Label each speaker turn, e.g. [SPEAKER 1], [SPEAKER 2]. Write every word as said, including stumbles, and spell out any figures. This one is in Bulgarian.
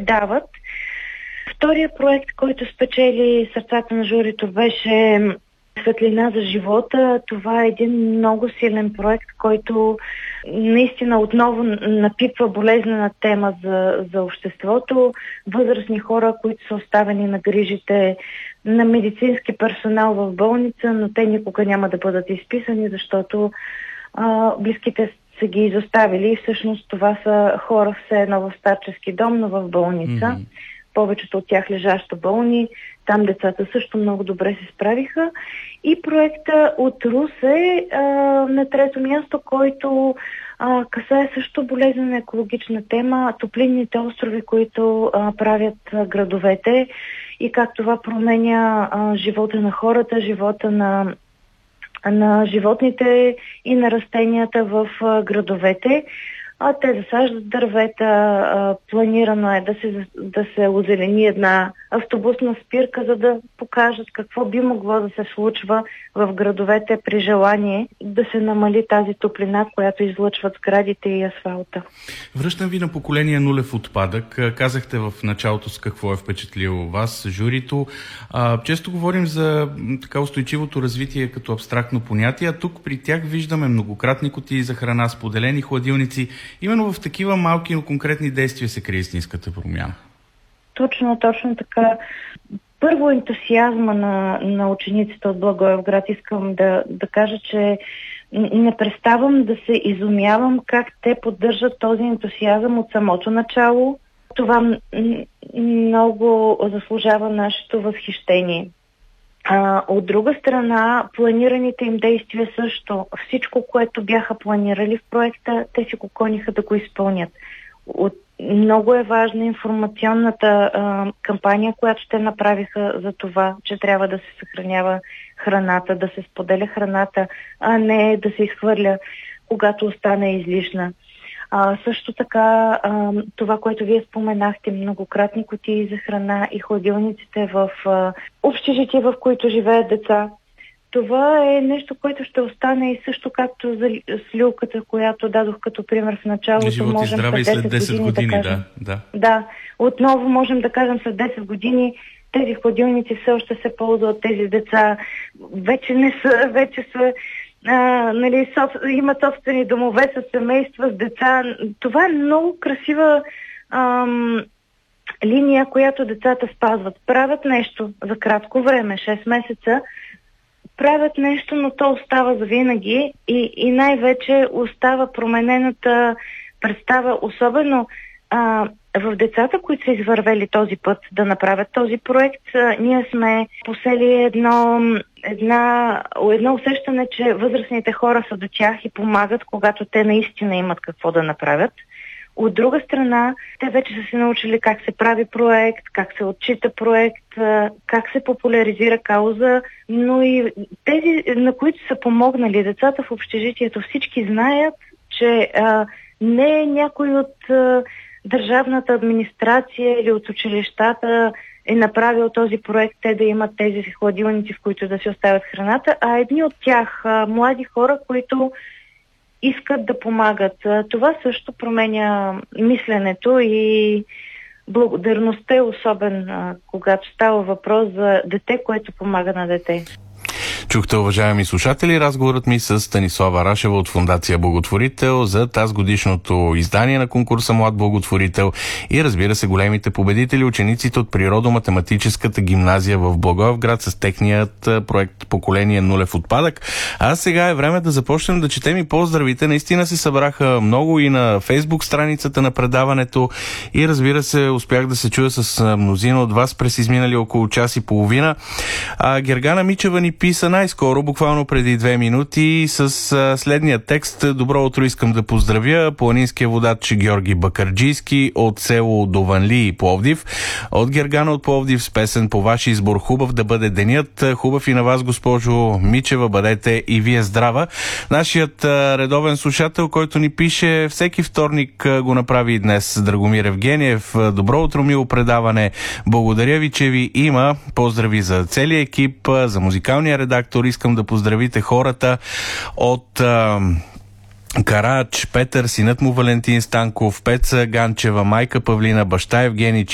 [SPEAKER 1] предават. Втория проект, който спечели сърцата на журито, беше Светлина за живота. Това е един много силен проект, който наистина отново напипва болезнена тема за, за обществото. Възрастни хора, които са оставени на грижите на медицински персонал в болница, но те никога няма да бъдат изписани, защото а, близките са ги изоставили и всъщност това са хора все едно в старчески дом, но в болница. Mm-hmm. Повечето от тях лежащо болни. Там децата също много добре се справиха. И проекта от Русе а, на трето място, който а, касае също болезнена екологична тема, топлинните острови, които а, правят а, градовете и как това променя а, живота на хората, живота на, на животните и на растенията в а, градовете. А те засаждат дървета, а, планирано е да се, да се озелени една автобусна спирка, за да покажат какво би могло да се случва в градовете при желание да се намали тази топлина, която излъчват сградите и асфалта.
[SPEAKER 2] Връщам ви на поколение нулев отпадък. Казахте в началото с какво е впечатлило вас, журито. А, често говорим за така устойчивото развитие като абстрактно понятие, а тук при тях виждаме многократни кутии за храна, споделени хладилници. Именно в такива малки, но конкретни действия се крие истинската промяна.
[SPEAKER 1] Точно, точно така. Първо ентусиазма на, на учениците от Благоевград искам да, да кажа, че не преставам да се изумявам как те поддържат този ентусиазъм от самото начало. Това много заслужава нашето възхищение. А, от друга страна, планираните им действия също. Всичко, което бяха планирали в проекта, те си го кониха да го изпълнят. От, много е важна информационната а, кампания, която те направиха за това, че трябва да се съхранява храната, да се споделя храната, а не да се изхвърля, когато остане излишна. А, също така, а, това, което вие споменахте, многократни кутии за храна и хладилниците в а, общежития, в които живеят деца. Това е нещо, което ще остане и също както за с люлката, която дадох като пример в началото.
[SPEAKER 2] Живот и
[SPEAKER 1] можем
[SPEAKER 2] здраве и след десет години, години
[SPEAKER 1] да кажем.
[SPEAKER 2] Да, да.
[SPEAKER 1] Да, отново можем да кажем след десет години тези хладилници все още се ползват, тези деца вече не са, вече са А, нали, соб... имат собствени домове с семейства, с деца. Това е много красива ам, линия, която децата спазват. Правят нещо за кратко време, шест месеца, правят нещо, но то остава за винаги и, и най-вече остава променената представа, особено а, в децата, които са извървели този път да направят този проект. А, ние сме посели едно, една, едно усещане, че възрастните хора са до тях и помагат, когато те наистина имат какво да направят. От друга страна, те вече са се научили как се прави проект, как се отчита проект, как се популяризира кауза, но и тези, на които са помогнали децата в общежитието, всички знаят, че а, не е някой от а, държавната администрация или от училищата е направил този проект, те да имат тези хладилници, в които да си оставят храната, а едни от тях, а, млади хора, които искат да помагат. Това също променя мисленето и благодарността е особен, когато става въпрос за дете, което помага на дете.
[SPEAKER 2] Чухте, уважаеми слушатели, разговорът ми с Станислава Рашева от Фондация Благотворител за тазгодишното издание на конкурса Млад благотворител и, разбира се, големите победители, учениците от Природо-математическата гимназия в Благоевград с техният проект Поколение нулев отпадък. А сега е време да започнем да четем и поздравите. Наистина се събраха много и на Фейсбук страницата на предаването и, разбира се, успях да се чуя с мнозина от вас през изминали около час и половина. А Гергана Мичева ни писа най-скоро, буквално преди две минути, с а, следния текст. Добро утро, искам да поздравя планинския водач Георги Бакърджийски от село Дованли, Пловдив. От Гергана от Пловдив с песен по ваш избор. Хубав да бъде денят. Хубав и на вас, госпожо Мичева, бъдете и вие здрава. Нашият а, редовен слушател, който ни пише всеки вторник, а, го направи и днес. Драгомир Евгениев. Добро утро, мило предаване. Благодаря ви, че ви има. Поздрави за целия екип, за музикалния редактор. Искам да поздравите хората от а, Карач, Петър, синът му Валентин Станков, Пеца Ганчева, майка Павлина, баща Евгений